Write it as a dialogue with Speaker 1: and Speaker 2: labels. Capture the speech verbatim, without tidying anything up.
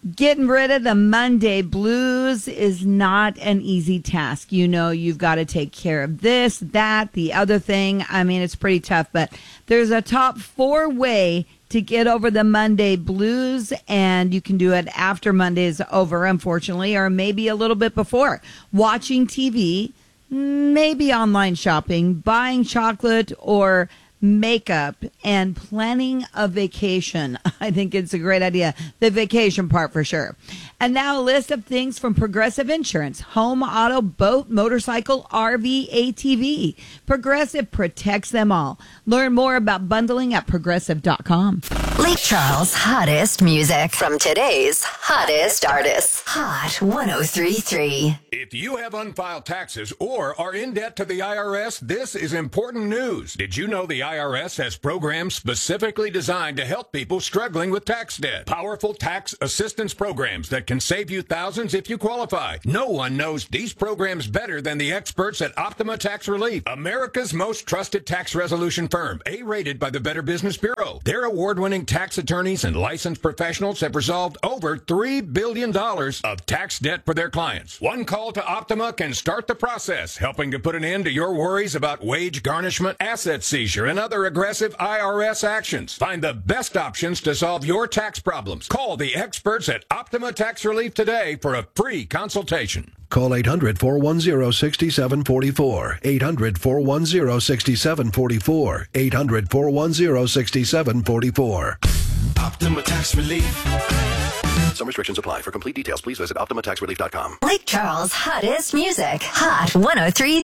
Speaker 1: Getting rid of the Monday blues is not an easy task. You know, you've got to take care of this, that, the other thing. I mean, it's pretty tough, but there's a top four way to get over the Monday blues, and you can do it after Monday's over, unfortunately, or maybe a little bit before. Watching T V, maybe online shopping, buying chocolate or makeup, and planning a vacation. I think it's a great idea. The vacation part for sure. And now a list of things from Progressive Insurance. Home, auto, boat, motorcycle, R V, A T V. Progressive protects them all. Learn more about bundling at progressive dot com.
Speaker 2: Lake Charles' hottest music from today's hottest artists. Hot one oh three point three.
Speaker 3: If you have unfiled taxes or are in debt to the I R S, this is important news. Did you know the I R S has programs specifically designed to help people struggling with tax debt? Powerful tax assistance programs that can save you thousands if you qualify. No one knows these programs better than the experts at Optima Tax Relief, America's most trusted tax resolution firm, A-rated by the Better Business Bureau. Their award-winning tax attorneys and licensed professionals have resolved over three billion dollars of tax debt for their clients. One call to Optima can start the process, helping to put an end to your worries about wage garnishment, asset seizure, and other aggressive I R S actions. Find the best options to solve your tax problems. Call the experts at Optima Tax Relief today for a free consultation.
Speaker 4: Call eight hundred, four one zero, six seven four four. eight hundred, four one zero, six seven four four. eight hundred, four one zero, six seven four four.
Speaker 5: Optima Tax Relief.
Speaker 4: Some restrictions apply. For complete details, please visit optima tax relief dot com.
Speaker 2: Lake Charles' hottest music. Hot one oh three point three.